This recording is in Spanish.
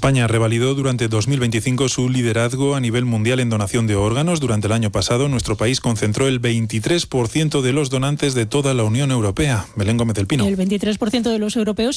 España revalidó durante 2025 su liderazgo a nivel mundial en donación de órganos. Durante el año pasado, nuestro país concentró el 23% de los donantes de toda la Unión Europea. Belén Gómez del Pino. El 23% de los europeos